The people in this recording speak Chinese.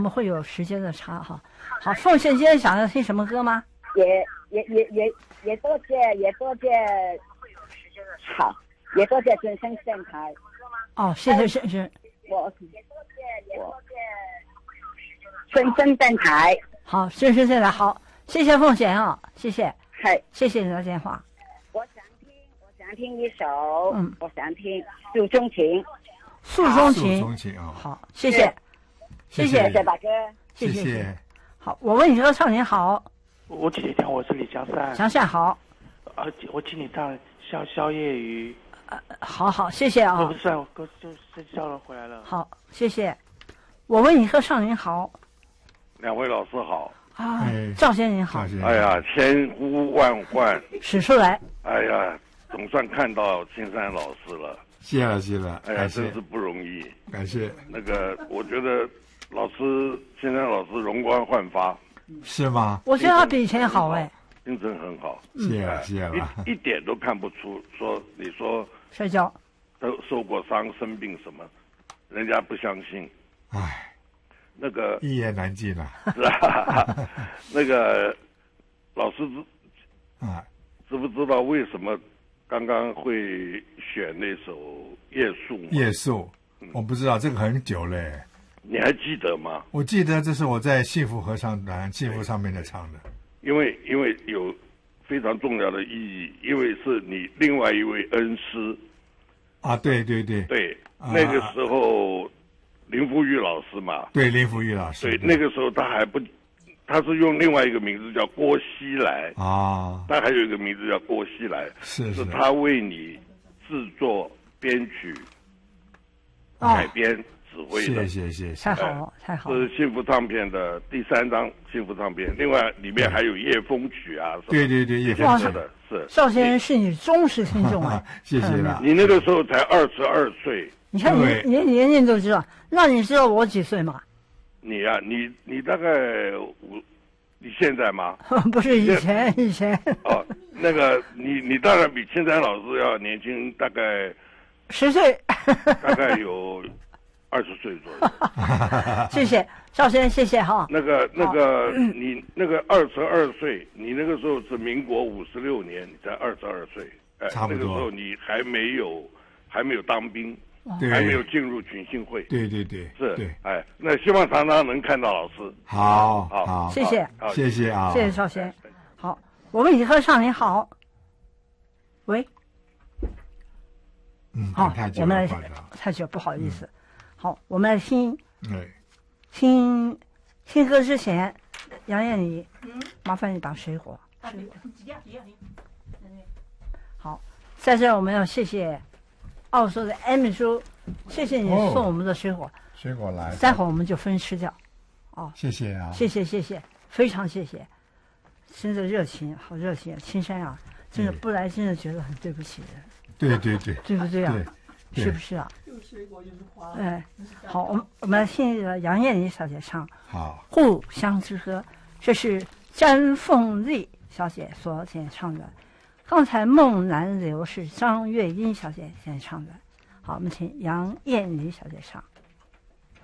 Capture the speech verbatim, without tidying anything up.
们会有时间的差哈。好，凤仙今天想要听什么歌吗？ 也也也也也多谢也多谢，好，也多谢真声电台。 哦，谢谢先生。 我也多谢也多谢真声电台。 好，真声电台好，谢谢凤贤啊，谢谢， 嗨， 谢谢你的电话。 我想听，我想听一首， 嗯， 我想听《诉衷情》。 诉衷情， 诉衷情啊， 好，谢谢，谢谢， 谢谢大哥， 谢谢谢。 好，我问你歌唱您好， 我姐姐讲我是李江山， 江山好， 啊，我请你唱宵宵夜雨， 呃，好好，谢谢啊。 我不是，我哥就睡觉了，回来了。 好，谢谢。我为你歌唱您好， 两位老师好。 啊，赵先生您好。 哎呀，千呼万唤使出来。 哎呀，总算看到青山老师了。 谢了，谢了。 哎呀，真是不容易。 感谢。 那个，我觉得老师青山老师容光焕发。 是吗？ 我觉得他比以前好哎。 精神很好。 谢了，谢了。 一一点都看不出说你说摔跤都受过伤、生病什么，人家不相信。 唉。 那个一言难尽啊！ 是啊，那个老师知啊， 知不知道为什么刚刚会选那首《夜宿》？ 夜宿，我不知道，这个很久嘞。 你还记得吗？ 我记得这是我在幸福合唱团幸福上面的唱的。 因为因为有非常重要的意义，因为是你另外一位恩师。 啊，对对对。 对，那个时候。林福玉老师嘛， 对，林福玉老师， 对，那个时候他还不，他是用另外一个名字叫郭熙来啊， 他还有一个名字叫郭熙来， 是是他为你制作、编曲、改编、指挥的， 谢谢谢谢， 太好了太好了。是幸福唱片的第三张幸福唱片，另外里面还有夜风曲啊， 对对对，夜风曲的是。 邵先生是你忠实听众啊， 谢谢了。 你那个时候才二十二岁。 你看你你年龄都知道，那你知道我几岁吗？ 你呀、啊，你你大概五，你现在吗？ 不是以前以前。 哦，那个你你当然比青山老师要年轻，大概十岁， 大概有二十岁左右。 谢谢赵先生，谢谢哈。 那个那个你那个二十二岁，你那个时候是民国五十六年，你才二十二岁，哎， 差不多。 那个时候你还没有还没有当兵。 对， 还没有进入群星会。 对对对， 是， 对， 哎，那希望常常能看到老师。 好， 好， 好， 谢谢， 谢谢啊， 谢谢邵先。好，我为你喝上您好。喂， 嗯， 好，我们来太久，不好意思。好，我们来听， 对， 听听歌之前，杨艳你，麻烦你把水果，水果，好，在这我们要谢谢。澳洲的艾米叔，谢谢你送我们的水果，哦、 水果来， 待会儿我们就分吃掉。哦， 谢谢啊， 谢谢谢谢，非常谢谢，真的热情，好热情，青山啊，真的不来真的觉得很对不起人。 对对对， 对不对啊？ 对是不是啊？又水果又是花。哎，好，我们我们听这个杨艳妮小姐唱《 好互相之歌》，这是詹凤丽小姐所演唱的。刚才梦南流是张月英小姐演唱的，好，我们请杨艳妮小姐唱。